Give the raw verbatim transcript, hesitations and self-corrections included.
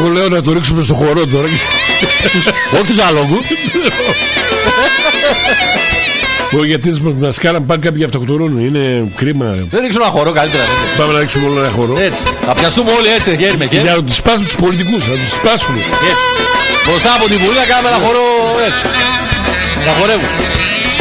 Εγώ λέω να το ρίξουμε στο χορό τώρα. Όχι του Ζαλόγκου. Όχι, γιατί μας κάναν πάνε κάποιοι αυτοκτονούν. Είναι κρίμα. Δεν ρίξουμε ένα χορό καλύτερα. Πάμε να ρίξουμε όλο ένα χορό. Έτσι. Θα πιαστούμε όλοι έτσι χέρι με χέρι. Για να τους σπάσουμε τους πολιτικούς. Να τους σπάσουμε. Έτσι. Μπροστά από την Βουλή να κάνουμε ένα χορό έτσι. Να χορεύουμε.